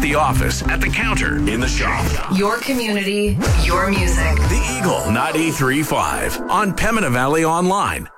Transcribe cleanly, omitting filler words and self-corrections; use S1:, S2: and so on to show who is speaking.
S1: the office, at the counter, in the shop.
S2: Your community, your music.
S1: The Eagle 93.5 on Pembina Valley Online